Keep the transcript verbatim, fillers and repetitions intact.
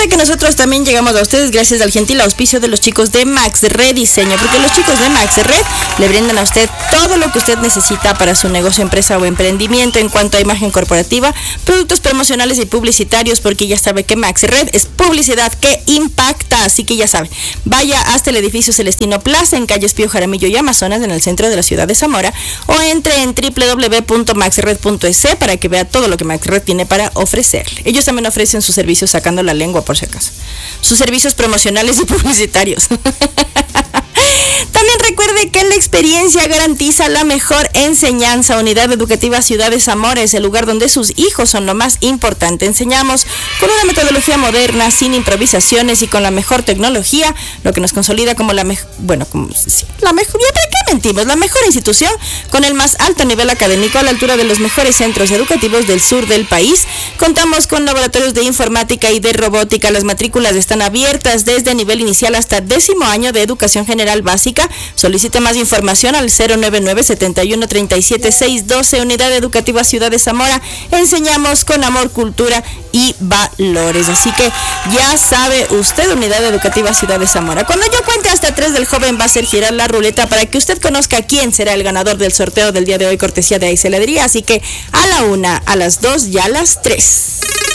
Recuerde que nosotros también llegamos a ustedes gracias al gentil auspicio de los chicos de Max Red Diseño, porque los chicos de Max Red le brindan a usted todo lo que usted necesita para su negocio, empresa o emprendimiento en cuanto a imagen corporativa, productos promocionales y publicitarios, porque ya sabe que Max Red es publicidad que impacta, así que ya sabe, vaya hasta el edificio Celestino Plaza en calles Pío Jaramillo y Amazonas en el centro de la ciudad de Zamora, o entre en doble u doble u doble u punto max red punto e s para que vea todo lo que Max Red tiene para ofrecerle. Ellos también ofrecen sus servicios sacando la lengua, por si acaso, sus servicios promocionales y publicitarios. También recuerde que la experiencia garantiza la mejor enseñanza. Unidad Educativa Ciudad de Zamora es el lugar donde sus hijos son lo más importante. Enseñamos con una metodología moderna, sin improvisaciones y con la mejor tecnología, lo que nos consolida como la mejor, bueno, como sí, la mejor, ¿ya para qué mentimos? La mejor institución con el más alto nivel académico a la altura de los mejores centros educativos del sur del país. Contamos con laboratorios de informática y de robótica. Las matrículas están abiertas desde nivel inicial hasta décimo año de educación general básica. Solicite más información al cero nueve nueve, siete uno, tres siete, seis uno dos. Unidad Educativa Ciudad de Zamora. Enseñamos con amor, cultura y valores. Así que ya sabe usted, Unidad Educativa Ciudad de Zamora. Cuando yo cuente hasta tres, del joven va a hacer girar la ruleta para que usted conozca quién será el ganador del sorteo del día de hoy, cortesía de Aiceladería. Así que a la una, a las dos y a las tres.